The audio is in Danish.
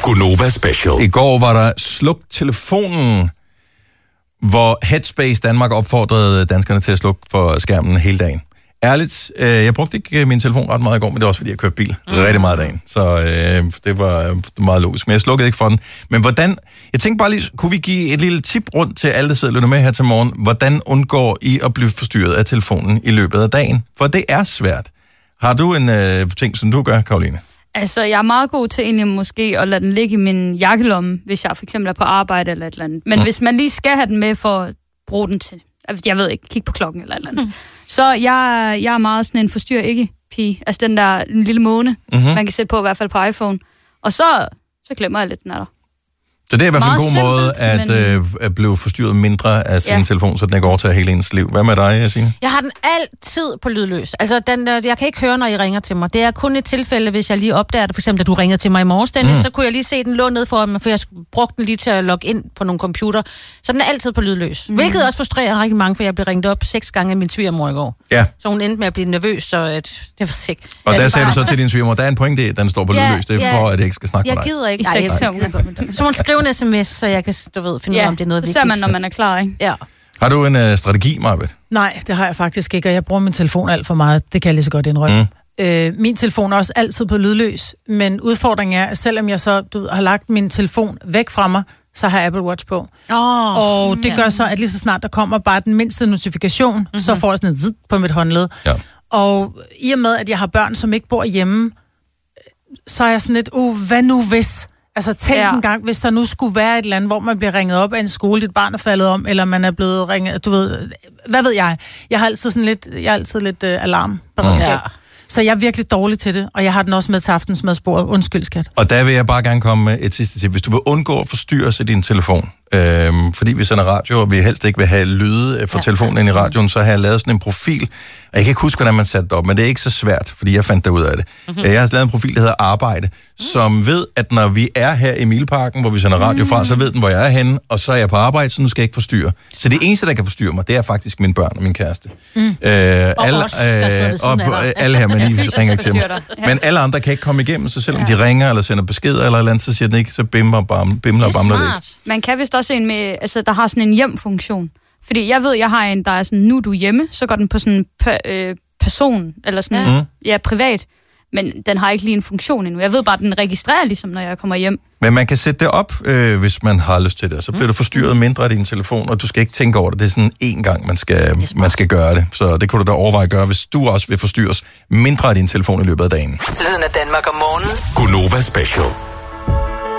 Gunova Special. I går var der sluk telefonen, hvor Headspace Danmark opfordrede danskerne til at slukke for skærmen hele dagen. Ærligt, jeg brugte ikke min telefon ret meget i går, men det var også, fordi jeg kørte bil rigtig meget dagen. Så det var meget logisk. Men jeg slukkede ikke for den. Men hvordan... Jeg tænkte bare lige, kunne vi give et lille tip rundt til alle, der sidder og lytter med her til morgen? Hvordan undgår I at blive forstyrret af telefonen i løbet af dagen? For det er svært. Har du en ting, som du gør, Karoline? Altså, jeg er meget god til egentlig måske at lade den ligge i min jakkelomme, hvis jeg for eksempel er på arbejde eller et eller andet. Men hvis man lige skal have den med for at bruge den til, jeg ved ikke, kigge på klokken eller et eller andet. Så jeg er meget sådan en forstyrrer ikke-pige. Altså den der en lille måne, man kan sætte på i hvert fald på iPhone. Og så glemmer jeg lidt, den er der. Så det er i hvert fald en god Meget måde at blive forstyrret mindre af sin telefon, så den ikke overtager hele ens liv. Hvad med dig, Signe? Jeg har den altid på lydløs. Altså, jeg kan ikke høre, når I ringer til mig. Det er kun et tilfælde, hvis jeg lige opdager det. For eksempel, da du ringede til mig i morges, Dennis, så kunne jeg lige se den lå ned for mig, for jeg brugte den lige til at logge ind på nogle computer. Så den er altid på lydløs. Hvilket også frustrerer rigtig mange, for jeg blev ringet op 6 gange af min svigermor i går. Ja. Så hun endte med at blive nervøs, så det var sikkert. Og der sagde du så til din svigermor, der er en pointe, den står på lydløs. Det er for, at jeg ikke skal snakke med dig. Jeg gider ikke. Så hun skriver en sms, så jeg kan, finde ud af, om det er noget vigtigt. Så ser man, når man er klar, ikke? Ja. Har du en strategi, Marvitt? Nej, det har jeg faktisk ikke, og jeg bruger min telefon alt for meget. Det kan jeg lige så godt indrømme. Min telefon er også altid på lydløs, men udfordringen er, at selvom jeg så har lagt min telefon væk fra mig, så har jeg Apple Watch på. Og det gør så, at lige så snart der kommer bare den mindste notifikation, så får jeg sådan et zit på mit håndled. Ja. Og i og med, at jeg har børn, som ikke bor hjemme, så er jeg sådan lidt, hvad nu hvis... Altså tænk en gang, hvis der nu skulle være et eller andet, hvor man bliver ringet op af en skole, dit barn er faldet om, eller man er blevet ringet, du ved, hvad ved jeg? Jeg har altid lidt alarmberedskab. Ja. Så jeg er virkelig dårlig til det, og jeg har den også med til aftensmadsbordet. Undskyld, skat. Og der vil jeg bare gerne komme med et sidste tip. Hvis du vil undgå at forstyrre sig din telefon, fordi vi sender radio, og vi helst ikke vil have lyde fra telefonen ind i radioen, så har jeg lavet sådan en profil. Og jeg kan ikke huske, hvordan man satte det op, men det er ikke så svært, fordi jeg fandt ud af det. Jeg har lavet en profil, der hedder Arbejde, som ved, at når vi er her i Mileparken, hvor vi sender radio fra, så ved den, hvor jeg er henne, og så er jeg på arbejde, så nu skal jeg ikke forstyrre. Så det eneste, der kan forstyrre mig, det er faktisk mine børn og min kæreste. Alle her, men lige ringer ikke til mig. Men alle andre kan ikke komme igennem, så selvom de ringer eller sender beskeder eller andet, så siger den ikke, så bimler og bamler det ikke. Man kan vist også en med, altså der har sådan en hjem-funktion. Fordi jeg ved, jeg har en, der er sådan, nu er du hjemme, så går den på sådan en person, eller sådan, privat. Men den har ikke lige en funktion endnu. Jeg ved bare, den registrerer ligesom, når jeg kommer hjem. Men man kan sætte det op, hvis man har lyst til det. Så bliver du forstyrret mindre af din telefon, og du skal ikke tænke over det. Det er sådan én gang, man skal gøre det. Så det kunne du da overveje at gøre, hvis du også vil forstyrres mindre af din telefon i løbet af dagen. Lyden af Danmark om morgenen. Gunova Special.